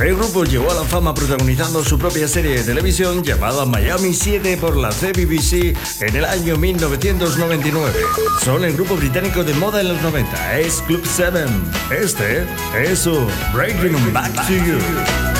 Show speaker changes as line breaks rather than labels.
El grupo llegó a la fama protagonizando su propia serie de televisión llamada Miami 7 por la CBBC en el año 1999. Son el grupo británico de moda en los 90, es Club 7. Este es su Breaking Back to You.